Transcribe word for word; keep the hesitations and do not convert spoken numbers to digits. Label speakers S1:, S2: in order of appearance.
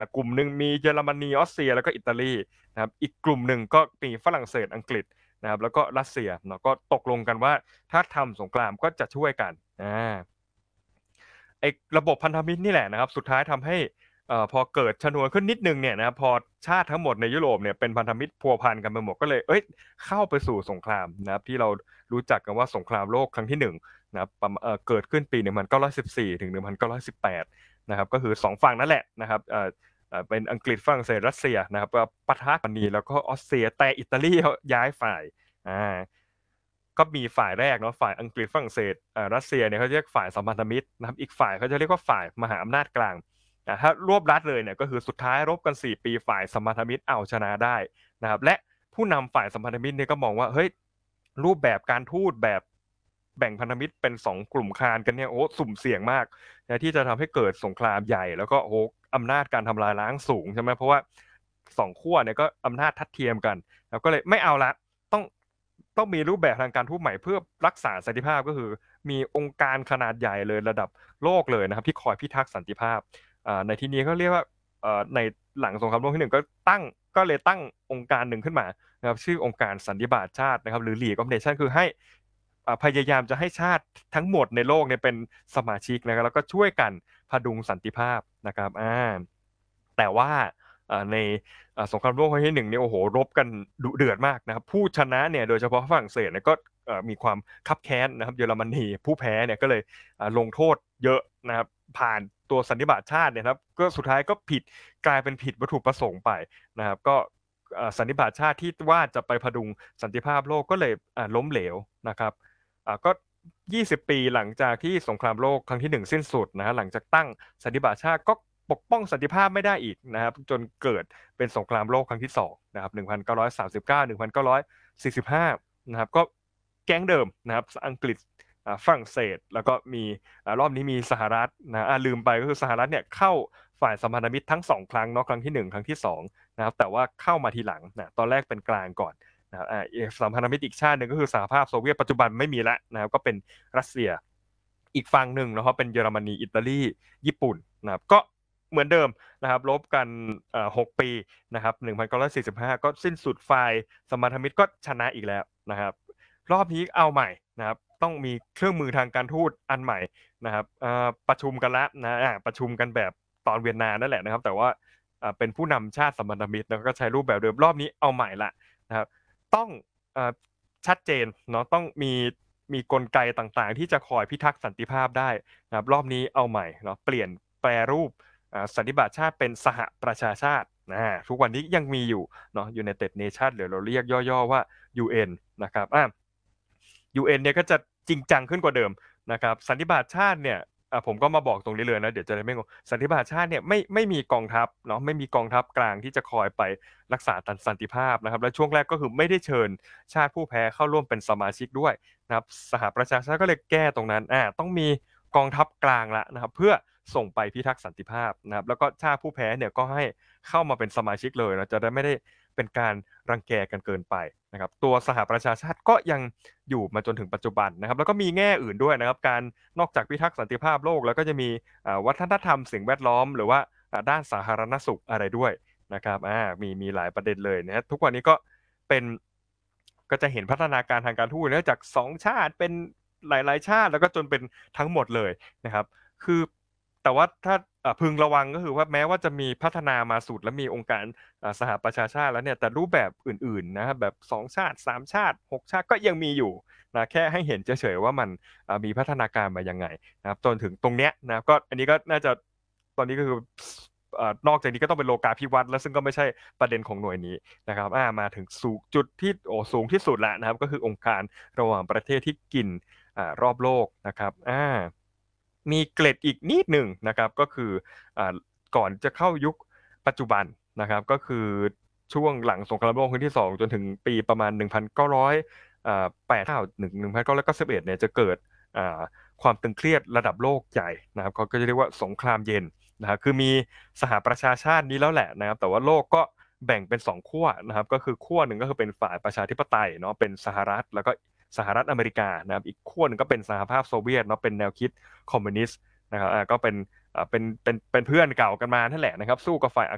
S1: กลุ่มหนึ่งมีเยอรมนีออสเตรียแล้วก็อิตาลีนะครับอีกกลุ่มหนึ่งก็มีฝรั่งเศสอังกฤษนะครับแล้วก็รัสเซียเนาะก็ตกลงกันว่าถ้าทำสงครามก็จะช่วยกันอาไอ้ระบบพันธมิตรนี่แหละนะครับสุดท้ายทำให้เอ่อพอเกิดชนวนขึ้นนิดหนึ่งเนี่ยนะครับพอชาติทั้งหมดในยุโรปเนี่ยเป็นพันธมิตรพัวพันกันไปหมดก็เลยเฮ้ยเข้าไปสู่สงครามนะครับที่เรารู้จักกันว่าสงครามโลกครั้งที่หนึ่งนะครับประมาเอ่อเกิดขึ้นปีหนึ่งพันเก้าร้อยสิบสี่ถึงหนึ่งพันเก้าร้อยสิบแปดนะครับก็คือสองฝั่งนั่นแหละนะครับเอ่อเอ่อเป็นอังกฤษฝรั่งเศสรัสเซียนะครับก็ปะทะกันนีแล้วก็ออสเตรียแต่อิตาลีเขาย้ายฝ่ายอาก็มีฝ่ายแรกเนาะฝ่ายอังกฤษฝรั่งเศสอ่ารัสเซียเนี่ยเขาเรียกฝ่ายสัมพันธมิตรนะครับอีกฝ่ายเขาจะเรียกว่าฝ่ายมหาอำนาจกลางอ่าถ้ารวบรัดเลยเนี่ยก็คือสุดท้ายรบกันสี่ปีฝ่ายสัมพันธมิตรเอาชนะได้นะครับและผู้นำฝ่ายสัมพันธมิตรเนี่ยก็มองว่าเฮ้ยรูปแบบการทูตแบบแบ่งพันธมิตรเป็นสองกลุ่มคานกันเนี่ยโอ้สุ่มเสี่ยงมากนะที่จะทำให้เกิดสงครามใหญ่แล้วก็โอ้โฮอำนาจการทำลายล้างสูงใช่ไหมเพราะว่าสองขั้วเนี่ยก็อำนาจทัดเทียมกันเราก็เลยไม่เอาแล้วต้องต้องมีรูปแบบทางการทูตใหม่เพื่อรักษาสันติภาพก็คือมีองค์การขนาดใหญ่เลยระดับโลกเลยนะครับที่คอยพิทักษ์สันติภาพอ่าในที่นี้เขาเรียกว่าเอ่อในหลังสงครามโลกที่หนึ่งก็ตั้งก็เลยตั้งองค์การหนึ่งขึ้นมานะครับชื่อองค์การสันนิบาตชาตินะครับหรือ League of Nations คือให้อ่าพยายามจะให้ชาติทั้งหมดในโลกเนี่ยเป็นสมาชิกนะครับแล้วก็ช่วยกันพดุงสันติภาพนะครับอาแต่ว่าอ่าในอ่าสงครามโลกครั้งที่หนึ่งเนี่ยโอ้โฮรบกันดุเดือดมากนะครับผู้ชนะเนี่ยโดยเฉพาะฝรั่งเศสเนี่ยก็เอ่อมีความคับแค้นนะครับเยอรมนีผู้แพ้เนี่ยก็เลยอ่าลงโทษเยอะนะครับผ่านตัวสันนิบาตชาติเนี่ยนะครับก็สุดท้ายก็ผิดกลายเป็นผิดวัตถุประสงค์ไปนะครับก็อ่าสันนิบาตชาติที่ว่าจะไปพดุงสันติภาพโลกก็เลยอ่าล้มเหลวนะครับอ่าก็ยี่สิบปีหลังจากที่สงครามโลกครั้งที่หนึ่งสิ้นสุดนะครับหลังจากตั้งสันนิบาตชาติก็ปกป้องสันติภาพไม่ได้อีกนะครับจนเกิดเป็นสงครามโลกครั้งที่สองนะครับหนึ่งพันเก้าร้อยสามสิบเก้า หนึ่งพันเก้าร้อยสี่สิบห้านะครับก็แก๊งเดิมนะครับอังกฤษอ่าฝรั่งเศสแล้วก็มีอ่ารอบนี้มีสหรัฐนะอาลืมไปก็คือสหรัฐเนี่ยเข้าฝ่ายสัมพันธมิตรทั้งสองครั้งเนาะครั้งที่หนึ่งครั้งที่สองนะครับแต่ว่าเข้ามาทีหลังนะตอนแรกเป็นกลางก่อนนะครับอ่าอีกสัมพันธมิตรอีกชาติหนึ่งก็คือสหภาพโซเวียตปัจจุบันไม่มีแล้วนะครับก็เป็นรัสเซียอีกฝั่งหนึ่งนะครับเป็นเยอรมนีอิตาลีญี่ปุ่นนะครับก็เหมือนเดิมนะครับรบกันเอ่อหกปีนะครับหนึ่งพันเก้าร้อยสี่สิบห้าก็สิ้นสุดฝ่ายสัมพันธมิตรก็ชนะอีกแล้วนะครับรอบนี้เอาใหม่นะครับต้องมีเครื่องมือทางการทูตอันใหม่นะครับเอ่อประชุมกันแล้วนะอาประชุมกันแบบตอนเวียนนานั่นแหละนะครับแต่ว่าอ่าเป็นผู้นำชาติสัมพันธมิตรแล้วก็ใช้รูปแบบเดิมรอบนี้เอาใหม่แล้วนะครับต้องเอ่อชัดเจนเนาะต้องมีมีกลไกต่างๆที่จะคอยพิทักษ์สันติภาพได้นะครับรอบนี้เอาใหม่เนาะเปลี่ยนแปรรูป อ่าสันนิบาตชาติเป็นสหประชาชาติอาทุกวันนี้ยังมีอยู่เนาะ United Nations หรือเราเรียกย่อๆว่า ยู เอ็น นะครับอา ยู เอ็น เนี่ยก็จะจริงจังขึ้นกว่าเดิมนะครับสันนิบาตชาติเนี่ยอ่าผมก็มาบอกตรงนี้เลยนะเดี๋ยวจะได้ไม่งงสันนิบาตชาติเนี่ยไม่ไม่มีกองทัพเนาะไม่มีกองทัพกลางที่จะคอยไปรักษาตันสันติภาพนะครับและช่วงแรกก็คือไม่ได้เชิญชาติผู้แพ้เข้าร่วมเป็นสมาชิกด้วยนะครับสหประชาชาติก็เลยแก้ตรงนั้นอาต้องมีกองทัพกลางแล้วนะครับเพื่อส่งไปพิทักษ์สันติภาพนะครับแล้วก็ชาติผู้แพ้เนี่ยก็ให้เข้ามาเป็นสมาชิกเลยเราจะได้ไม่ได้เป็นการรังแกกันเกินไปนะครับตัวสหประชาชาติก็ยังอยู่มาจนถึงปัจจุบันนะครับแล้วก็มีแง่อื่นด้วยนะครับการนอกจากพิทักษ์สันติภาพโลกแล้วก็จะมีอ่าวัฒนธรรมสิ่งแวดล้อมหรือว่าอ่าด้านสาธารณสุขอะไรด้วยนะครับอามีมีหลายประเด็นเลยนะครับทุกวันนี้ก็เป็นก็จะเห็นพัฒนาการทางการทูตนะจากสองชาติเป็นหลายๆชาติแล้วก็จนเป็นทั้งหมดเลยนะครับคือแต่ว่าถ้าอ่าพึงระวังก็คือว่าแม้ว่าจะมีพัฒนามาสุดและมีองค์การ อ่าสหประชาชาติแล้วเนี่ยแต่รูปแบบอื่นๆนะครับแบบสองชาติสามชาติหกชาติก็ยังมีอยู่นะแค่ให้เห็นเฉยๆว่ามันอ่ามีพัฒนาการมายังไงนะครับจนถึงตรงเนี้ยนะครับก็อันนี้ก็น่าจะตอนนี้ก็คือสอ่านอกจากนี้ก็ต้องเป็นโลกาภิวัตน์แล้วซึ่งก็ไม่ใช่ประเด็นของหน่วยนี้นะครับอามาถึงสู่จุดที่โอ้สูงที่สุดแล้วนะครับก็คือองค์การระหว่างประเทศที่กินอ่ารอบโลกนะครับอามีเกร็ดอีกนิดหนึ่งนะครับก็คืออ่าก่อนจะเข้ายุคปัจจุบัน นะครับก็คือช่วงหลังสงครามโลกครั้งที่สองจนถึงปีประมาณหนึ่งพันเก้าร้อยอ่าแปดสิบเก้า หนึ่ง หนึ่งพันเก้าร้อยเก้าสิบเอ็ดเอ็ดเนี่ยจะเกิดอ่าความตึงเครียดระดับโลกใหญ่นะครับเขาก็จะเรียกว่าสงครามเย็นนะครับคือมีสหประชาชาตินี้แล้วแหละนะครับแต่ว่าโลกก็แบ่งเป็นสองขั้วนะครับก็คือขั้วหนึ่งก็คือเป็นฝ่ายประชาธิปไตยเนาะเป็นสหรัฐแล้วก็สหรัฐอเมริกานะครับอีกขั้วหนึ่งก็เป็นสหภาพโซเวียตเนาะเป็นแนวคิดคอมมิวนิสต์นะครับอาก็เป็น อ่าเป็นเป็นเป็นเพื่อนเก่ากันมานั่นแหละนะครับสู้กับฝ่าย